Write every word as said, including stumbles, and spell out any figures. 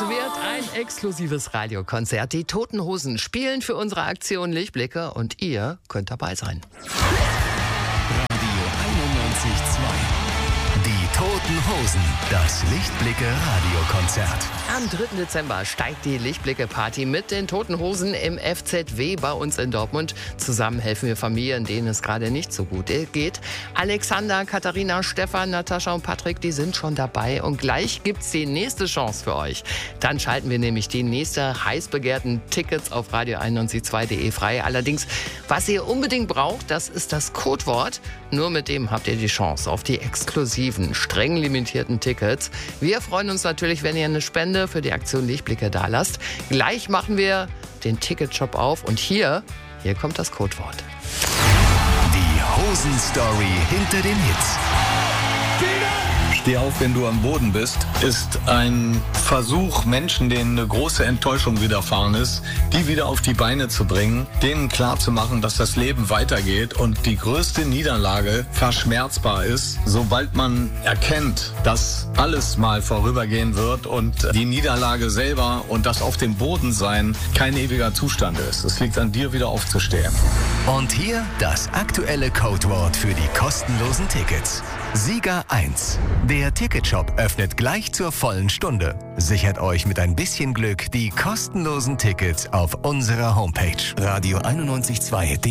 wird ein exklusives Radiokonzert. Die Toten Hosen spielen für unsere Aktion Lichtblicke und ihr könnt dabei sein. Radio einundneunzig Komma zwei. Die Toten Hosen, das Lichtblicke-Radiokonzert. Am dritten Dezember steigt die Lichtblicke-Party mit den Toten Hosen im F Z W bei uns in Dortmund. Zusammen helfen wir Familien, denen es gerade nicht so gut geht. Alexander, Katharina, Stefan, Natascha und Patrick, die sind schon dabei. Und gleich gibt's die nächste Chance für euch. Dann schalten wir nämlich die nächste heiß begehrten Tickets auf radio einundneunzig Komma zwei punkt de frei. Allerdings, was ihr unbedingt braucht, das ist das Codewort. Nur mit dem habt ihr die Chance auf die exklusiven, streng limitierten Tickets. Wir freuen uns natürlich, wenn ihr eine Spende für die Aktion Lichtblicke dalasst. Gleich machen wir den Ticketshop auf und hier, hier kommt das Codewort. Die Hosen-Story hinter den Hits. Steh auf, wenn du am Boden bist, ist ein Versuch, Menschen, denen eine große Enttäuschung widerfahren ist, die wieder auf die Beine zu bringen, denen klarzumachen, dass das Leben weitergeht und die größte Niederlage verschmerzbar ist, sobald man erkennt, dass alles mal vorübergehen wird und die Niederlage selber und das auf dem Boden sein kein ewiger Zustand ist. Es liegt an dir, wieder aufzustehen. Und hier das aktuelle Codewort für die kostenlosen Tickets. Sieger eins. Der Ticketshop öffnet gleich zur vollen Stunde. Sichert euch mit ein bisschen Glück die kostenlosen Tickets auf unserer Homepage radio einundneunzig Komma zwei punkt de.